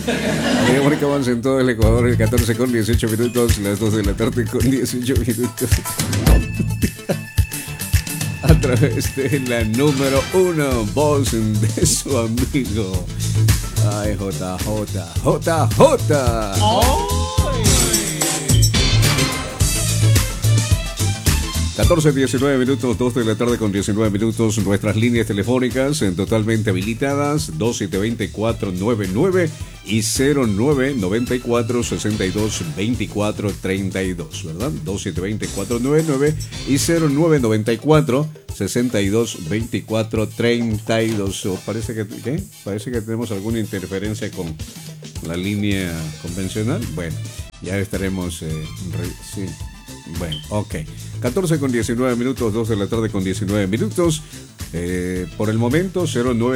Mónica avanza en todo el Ecuador, el 14 con 18 minutos, las 2 de la tarde con 18 minutos. A través de la número 1, voz de su amigo. Ay, JJ. ¡Oh! 14:19 minutos, 2 de la tarde con 19 minutos. Nuestras líneas telefónicas totalmente habilitadas: 272499 y 0994-622432, ¿verdad? 272499 y 0994-622432. Parece que tenemos alguna interferencia con la línea convencional. Bueno, ya estaremos. Sí. Bueno, ok. 14 con 19 minutos, 2 de la tarde con 19 minutos. Por el momento,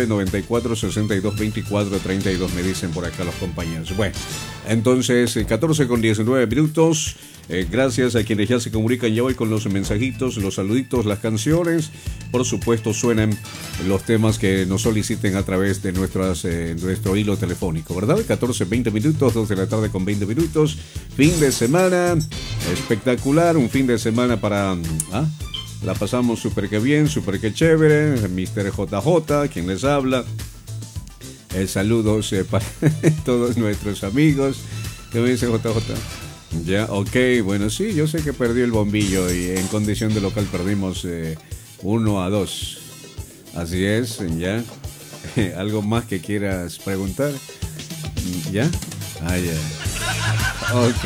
0994-622432 me dicen por acá los compañeros. Bueno, entonces, 14 con 19 minutos. Gracias a quienes ya se comunican ya hoy con los mensajitos, los saluditos, las canciones. Por supuesto, suenan los temas que nos soliciten a través de nuestro hilo telefónico, ¿verdad? 14-20 minutos, 2 de la tarde con 20 minutos. Fin de semana espectacular, un fin de semana para... la pasamos súper que bien, súper que chévere. Mr. JJ, quien les habla. Saludos para todos nuestros amigos. ¿Qué me dice JJ? Ya, ok, bueno, sí, yo sé que perdió el bombillo y en condición de local perdimos 1-2. Así es, ya. ¿Algo más que quieras preguntar? ¿Ya? Ya. Ok.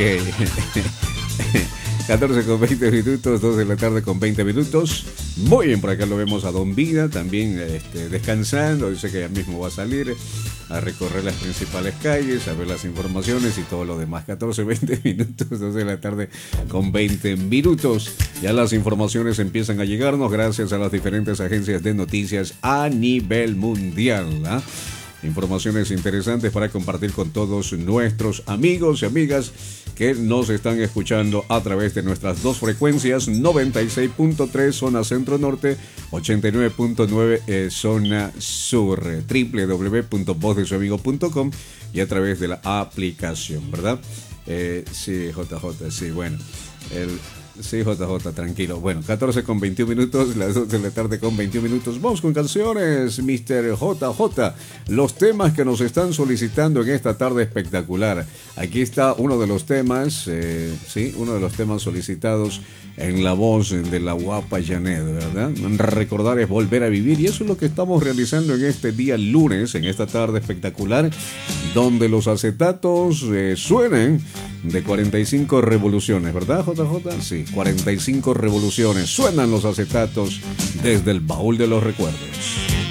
14 con 20 minutos, 2 de la tarde con 20 minutos. Muy bien, por acá lo vemos a Don Vida también descansando. Dice que ya mismo va a salir a recorrer las principales calles, a ver las informaciones y todo lo demás. 14-20 minutos, 2 de la tarde con 20 minutos. Ya las informaciones empiezan a llegarnos gracias a las diferentes agencias de noticias a nivel mundial. Informaciones interesantes para compartir con todos nuestros amigos y amigas que nos están escuchando a través de nuestras dos frecuencias: 96.3 zona centro-norte, 89.9 zona sur, www.vozdesuamigo.com y a través de la aplicación, ¿verdad? Sí, JJ, sí, bueno, sí, JJ, tranquilo. Bueno, 14 con 21 minutos, las 2 de la tarde con 21 minutos. Vamos con canciones, Mr. JJ. Los temas que nos están solicitando en esta tarde espectacular. Aquí está uno de los temas, uno de los temas solicitados en la voz de la guapa Janet, ¿verdad? Recordar es volver a vivir, y eso es lo que estamos realizando en este día lunes, en esta tarde espectacular, donde los acetatos suenen de 45 revoluciones, ¿verdad, JJ? Sí, 45 revoluciones. Suenan los acetatos desde el baúl de los recuerdos.